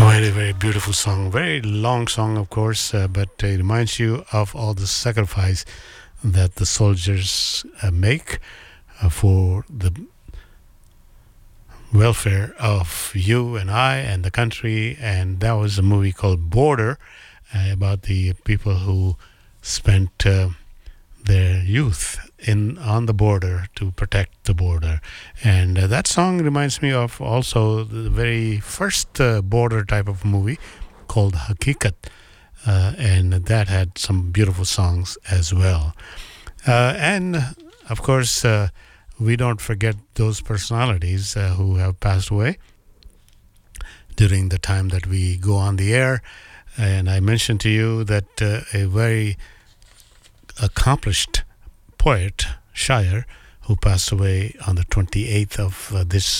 Very, very beautiful song. Very long song, of course, but it reminds you of all the sacrifice that the soldiers make for the welfare of you and I and the country. And that was a movie called Border about the people who spent their youth in on the border to protect the border. And that song reminds me of also the very first border type of movie called Hakikat. And that had some beautiful songs as well. And of course, we don't forget those personalities who have passed away during the time that we go on the air. And I mentioned to you that a very accomplished poet, Shair, who passed away on the 28th of this